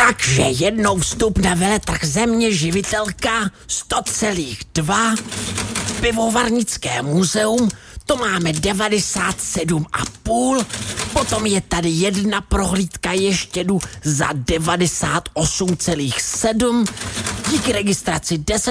Takže jednou vstup na veletrh Země živitelka 100,2, pivovarnické muzeum, to máme 97,5, potom je tady jedna prohlídka ještě jdu za 98,7, díky registraci 10